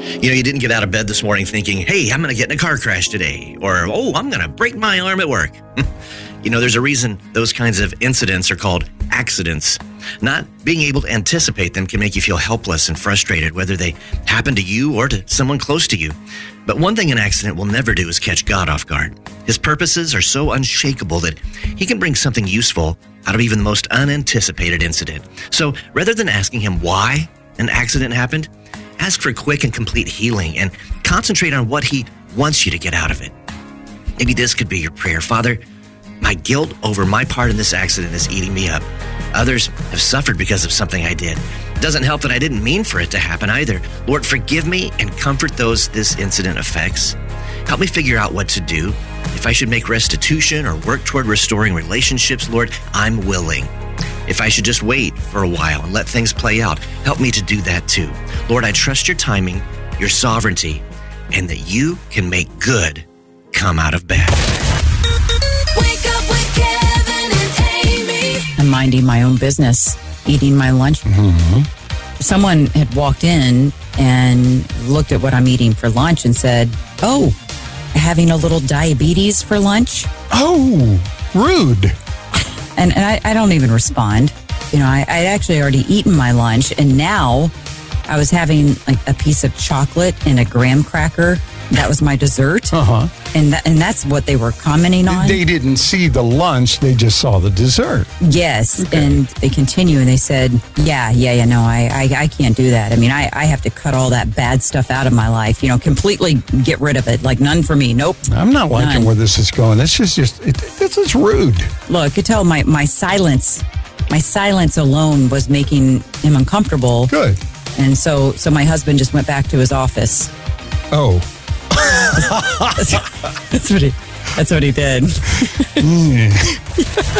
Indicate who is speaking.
Speaker 1: You didn't get out of bed this morning thinking, hey, I'm going to get in a car crash today, or, oh, I'm going to break my arm at work. There's a reason those kinds of incidents are called accidents. Not being able to anticipate them can make you feel helpless and frustrated, whether they happen to you or to someone close to you. But one thing an accident will never do is catch God off guard. His purposes are so unshakable that he can bring something useful out of even the most unanticipated incident. So rather than asking him why an accident happened, ask for quick and complete healing and concentrate on what he wants you to get out of it. Maybe this could be your prayer. Father, my guilt over my part in this accident is eating me up. Others have suffered because of something I did. It doesn't help that I didn't mean for it to happen either. Lord, forgive me and comfort those this incident affects. Help me figure out what to do. If I should make restitution or work toward restoring relationships, Lord, I'm willing. If I should just wait for a while and let things play out, help me to do that too. Lord, I trust your timing, your sovereignty, and that you can make good come out of bad.
Speaker 2: Wake up with Kevin and Amy.
Speaker 3: I'm minding my own business, eating my lunch.
Speaker 4: Mm-hmm.
Speaker 3: Someone had walked in and looked at what I'm eating for lunch and said, oh, having a little diabetes for lunch?
Speaker 4: Oh, rude.
Speaker 3: And I don't even respond. I'd actually already eaten my lunch, and now I was having like a piece of chocolate and a graham cracker. That was my dessert.
Speaker 4: Uh-huh.
Speaker 3: And that's what they were commenting on.
Speaker 4: They didn't see the lunch, they just saw the dessert.
Speaker 3: Yes.
Speaker 4: Okay.
Speaker 3: And they continue and they said, no, I can't do that. I mean, I have to cut all that bad stuff out of my life, completely get rid of it. Like none for me. Nope.
Speaker 4: I'm not liking
Speaker 3: none.
Speaker 4: where this is going. This is rude.
Speaker 3: Look, I could tell my silence alone was making him uncomfortable.
Speaker 4: Good.
Speaker 3: And so my husband just went back to his office.
Speaker 4: Oh.
Speaker 3: That's what he did.